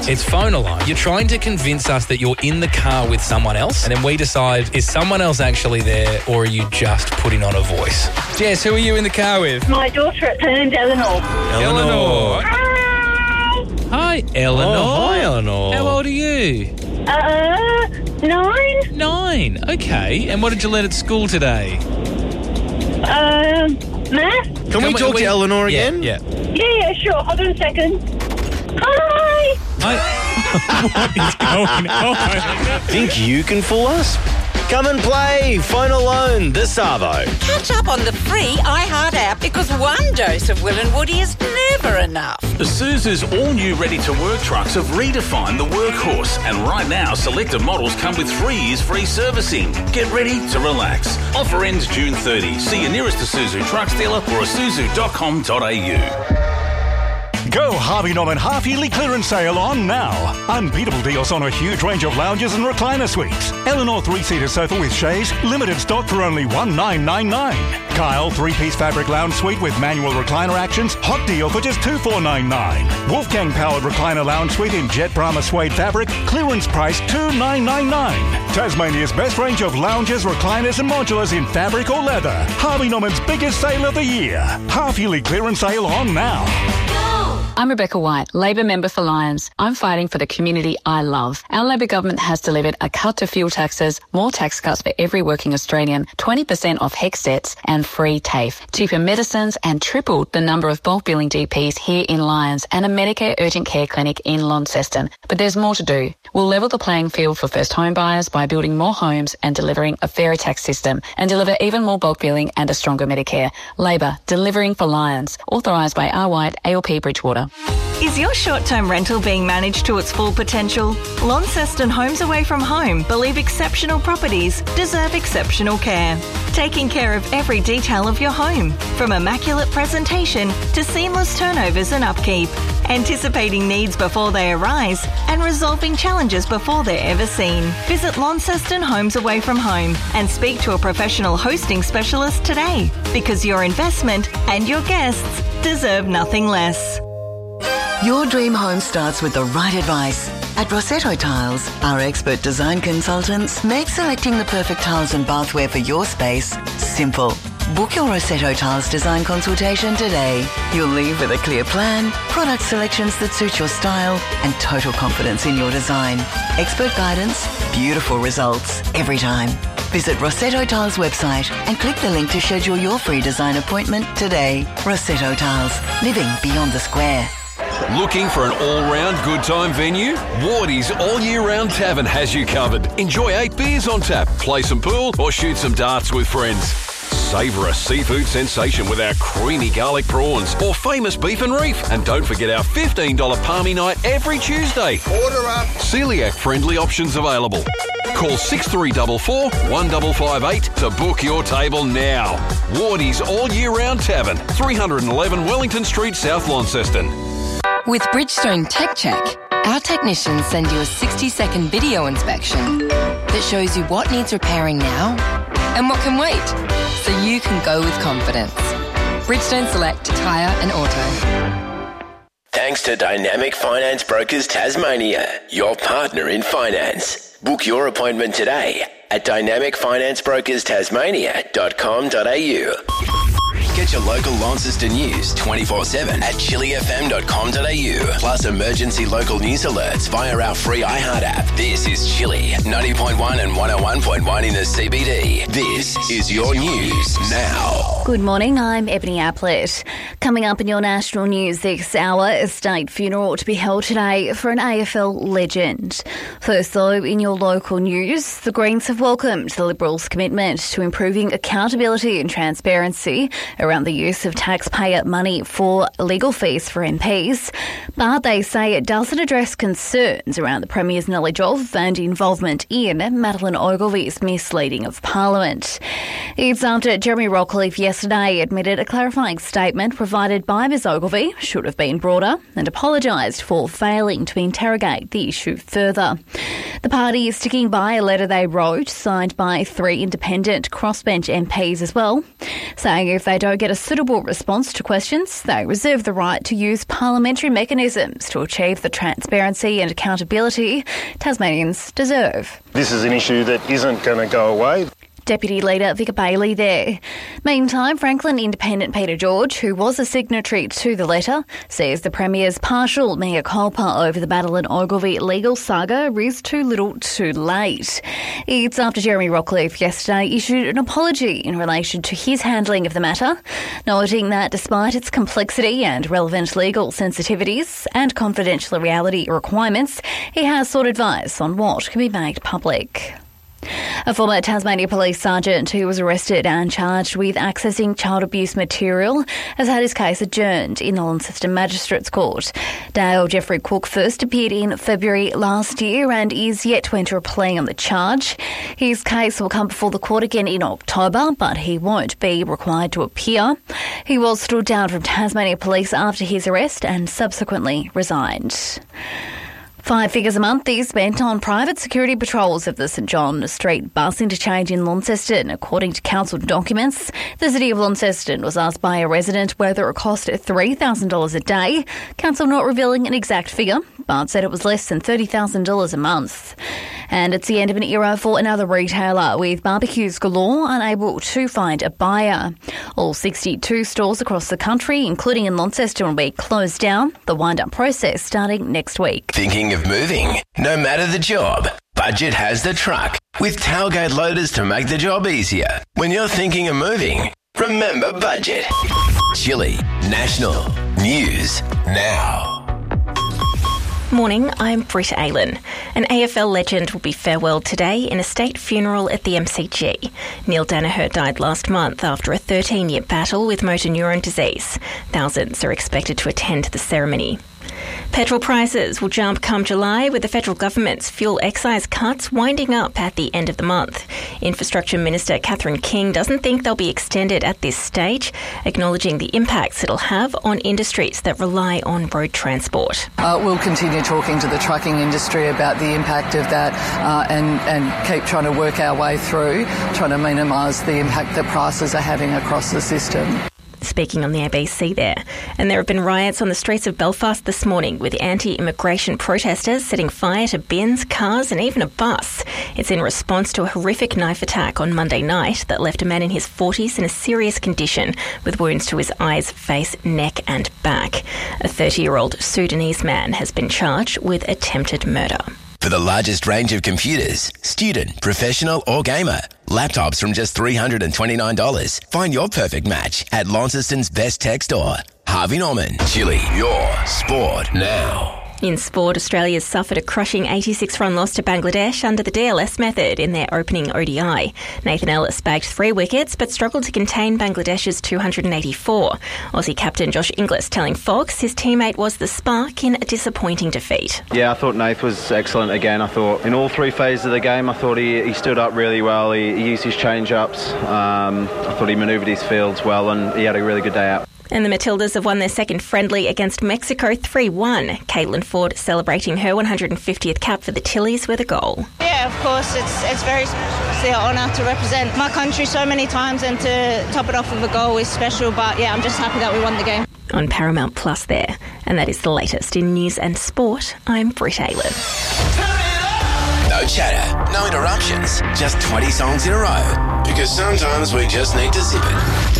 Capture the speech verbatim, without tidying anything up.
It's Phone Alarm. You're trying to convince us that you're in the car with someone else, and then we decide, is someone else actually there, or are you just putting on a voice? Jess, who are you in the car with? My daughter at Turns, Eleanor. Eleanor. Hi. Hi, Eleanor. Oh, hi, Eleanor. How old are you? Uh, nine? Nine. Okay. And what did you learn at school today? Um, math? Can we talk to Eleanor again? Yeah. Yeah, yeah, sure. Hold on a second. Hi. I, what is going on? Think you can fool us? Come and play Phone Alone, the Savo. Catch up on the free iHeart app because one dose of Will and Woody is never enough. Isuzu's all-new ready-to-work trucks have redefined the workhorse, and right now selected models come with three years free servicing. Get ready to relax. Offer ends June thirtieth. See your nearest Isuzu trucks dealer or isuzu dot com dot a u. Go Harvey Norman half-yearly clearance sale on now. Unbeatable deals on a huge range of lounges and recliner suites. Eleanor three-seater sofa with chaise, limited stock for only one thousand nine hundred ninety-nine. Kyle three-piece fabric lounge suite with manual recliner actions, hot deal for just two thousand four hundred ninety-nine. Wolfgang powered recliner lounge suite in jet Brahma suede fabric, clearance price two thousand nine hundred ninety-nine. Tasmania's best range of lounges, recliners and modulars in fabric or leather. Harvey Norman's biggest sale of the year. Half-yearly clearance sale on now. I'm Rebecca White, Labor member for Lyons. I'm fighting for the community I love. Our Labor government has delivered a cut to fuel taxes, more tax cuts for every working Australian, twenty percent off HECS debts and free TAFE, cheaper medicines and tripled the number of bulk billing G Ps here in Lyons and a Medicare urgent care clinic in Launceston. But there's more to do. We'll level the playing field for first home buyers by building more homes and delivering a fairer tax system and deliver even more bulk billing and a stronger Medicare. Labor, delivering for Lyons. Authorised by R. White, A L P Bridgewater. Is your short-term rental being managed to its full potential? Launceston Homes Away From Home believe exceptional properties deserve exceptional care. Taking care of every detail of your home, from immaculate presentation to seamless turnovers and upkeep. Anticipating needs before they arise and resolving challenges before they're ever seen. Visit Launceston Homes Away From Home and speak to a professional hosting specialist today, because your investment and your guests deserve nothing less. Your dream home starts with the right advice. At Rossetto Tiles, our expert design consultants make selecting the perfect tiles and bathware for your space simple. Book your Rossetto Tiles design consultation today. You'll leave with a clear plan, product selections that suit your style, and total confidence in your design. Expert guidance, beautiful results every time. Visit Rossetto Tiles website and click the link to schedule your free design appointment today. Rossetto Tiles, living beyond the square. Looking for an all-round good time venue? Wardy's all-year-round tavern has you covered. Enjoy eight beers on tap, play some pool or shoot some darts with friends. Savour a seafood sensation with our creamy garlic prawns or famous beef and reef. And don't forget our fifteen dollars palmy night every Tuesday. Order up. Celiac-friendly options available. Call six three four four, one five five eight to book your table now. Wardy's all-year-round tavern, three eleven Wellington Street, South Launceston. With Bridgestone Tech Check, our technicians send you a sixty-second video inspection that shows you what needs repairing now and what can wait, so you can go with confidence. Bridgestone Select Tyre and Auto. Thanks to Dynamic Finance Brokers Tasmania, your partner in finance. Book your appointment today at dynamic finance brokers tasmania dot com dot a u. Get your local Launceston news twenty-four seven at chili f m dot com dot a u. Plus emergency local news alerts via our free iHeart app. This is Chili, ninety point one and one oh one point one in the C B D. This is your news now. Good morning, I'm Ebony Aplett. Coming up in your national news this hour, a state funeral to be held today for an A F L legend. First though, in your local news, the Greens have welcomed the Liberals' commitment to improving accountability and transparency around the use of taxpayer money for legal fees for M Ps, but they say it doesn't address concerns around the Premier's knowledge of and involvement in Madeleine Ogilvy's misleading of Parliament. It's after Jeremy Rockcliffe yesterday admitted a clarifying statement provided by Miz Ogilvy should have been broader and apologised for failing to interrogate the issue further. The party is sticking by a letter they wrote, signed by three independent crossbench M Ps as well, saying if they don't get a suitable response to questions, they reserve the right to use parliamentary mechanisms to achieve the transparency and accountability Tasmanians deserve. This is an issue that isn't going to go away. Deputy Leader Vicar Bailey there. Meantime, Franklin Independent Peter George, who was a signatory to the letter, says the Premier's partial mea culpa over the Madeline Ogilvie legal saga is too little too late. It's after Jeremy Rockcliffe yesterday issued an apology in relation to his handling of the matter, noting that despite its complexity and relevant legal sensitivities and confidentiality requirements, he has sought advice on what can be made public. A former Tasmania Police sergeant who was arrested and charged with accessing child abuse material has had his case adjourned in the Launceston Magistrates Court. Dale Jeffrey Cook first appeared in February last year and is yet to enter a plea on the charge. His case will come before the court again in October, but he won't be required to appear. He was stood down from Tasmania Police after his arrest and subsequently resigned. Five figures a month is spent on private security patrols of the St John Street bus interchange in Launceston. According to council documents, the City of Launceston was asked by a resident whether it cost three thousand dollars a day. Council not revealing an exact figure, but said it was less than thirty thousand dollars a month. And it's the end of an era for another retailer, with barbecues galore unable to find a buyer. All sixty-two stores across the country, including in Launceston, will be closed down. The wind-up process starting next week. Thinking of moving? No matter the job, Budget has the truck with tailgate loaders to make the job easier. When you're thinking of moving, remember Budget. Chili National News Now. Morning, I'm Britt Aylen. An A F L legend will be farewelled today in a state funeral at the M C G. Neil Danaher died last month after a thirteen-year battle with motor neuron disease. Thousands are expected to attend the ceremony. Petrol prices will jump come July, with the federal government's fuel excise cuts winding up at the end of the month. Infrastructure Minister Catherine King doesn't think they'll be extended at this stage, acknowledging the impacts it'll have on industries that rely on road transport. Uh, we'll continue talking to the trucking industry about the impact of that uh, and, and keep trying to work our way through, trying to minimise the impact that prices are having across the system. Speaking on the A B C there. And there have been riots on the streets of Belfast this morning, with anti-immigration protesters setting fire to bins, cars and even a bus. It's in response to a horrific knife attack on Monday night that left a man in his forties in a serious condition with wounds to his eyes, face, neck and back. A thirty-year-old Sudanese man has been charged with attempted murder. For the largest range of computers, student, professional or gamer, laptops from just three hundred twenty-nine dollars. Find your perfect match at Launceston's best tech store. Harvey Norman, Chili, your sport now. In sport, Australia's suffered a crushing eighty-six run loss to Bangladesh under the D L S method in their opening O D I. Nathan Ellis bagged three wickets but struggled to contain Bangladesh's two hundred eighty-four. Aussie captain Josh Inglis telling Fox his teammate was the spark in a disappointing defeat. Yeah, I thought Nath was excellent again. I thought in all three phases of the game, I thought he, he stood up really well. He, he used his change-ups. Um, I thought he manoeuvred his fields well and he had a really good day out. And the Matildas have won their second friendly against Mexico three one. Caitlin Ford celebrating her one hundred fiftieth cap for the Tillies with a goal. Yeah, of course, it's it's very it's an honour to represent my country so many times, and to top it off with a goal is special. But yeah, I'm just happy that we won the game. On Paramount Plus there. And that is the latest in news and sport. I'm Britt Aylen. No chatter, no interruptions, just twenty songs in a row. Because sometimes we just need to zip it.